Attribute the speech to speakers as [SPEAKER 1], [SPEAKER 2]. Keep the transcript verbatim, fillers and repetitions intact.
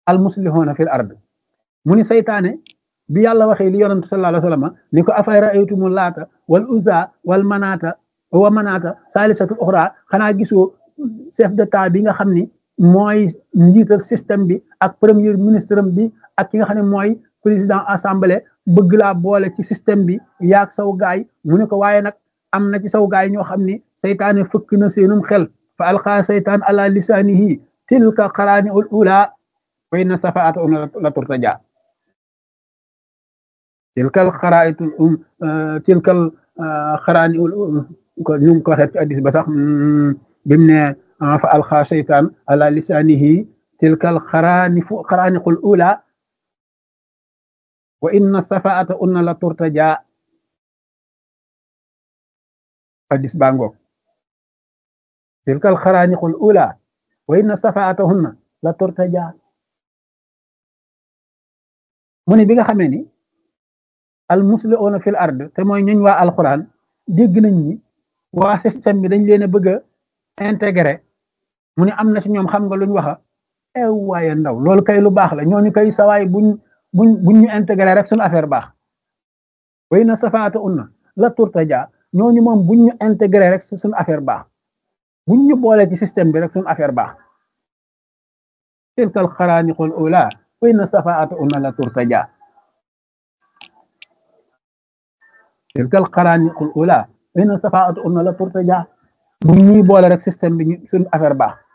[SPEAKER 1] al muslihuna fil ard mu ni saytaane bi yàlla waxee li yonent sallallahu alayhi wa sallam ni ko afay raaytumul laata wal uzza wal manaata wa manaata saalisatu uxra xanaa gisoo chef d'état bi nga xam ni mooy njiital système bi ak premier ministre bi ak ki nga xam ne mooy président assemblée bëgg laa boole ci système bi yaag saw gaay mu ne ko waaye nag am na ci saw gaay ñoo xam ni saytaane fëkk na seenum xel fa alqaa saytaan ala lisaanihi tilka qaraani ul ula wa inna safaata um la turtaja tilkal xaraayitul um tilkal xaraani ul ko ñu ko waxee ci addis ba sax bimu ne fa alqaa saytaan ala lisaanihi tilkal xaraani fu xaraaniqul ula wa inna safaata unna la turtaja hadis baa ngoog tilkal xaraaniqul ula wa inna safaata hunna la turtaja mu ne bi nga xamee ni al musliuna fil ard te mooy ñuñ waa alquran dégg nañ ni waa système bi dañ leen a bëgg a intégré mu ne am na ci ñoom xam nga luñ waxa ew waaye ndaw loolu kay lu baax la ñooñu kay sawaay buñ buñ buñ ñu intégré rek suñu affaire baax way na safaata unna la turtaja ñooñu moom buñ ñu intégré rek suñu affaire baax buñ ñu boole ci système bi rek suñu affaire baax tilkal xaraaniqul ula way na safaata unna la turtaja tilkal xaraaniqul ula way na safaata unna la turtaja buñ ñuy boole rek système bi suñu affaire baax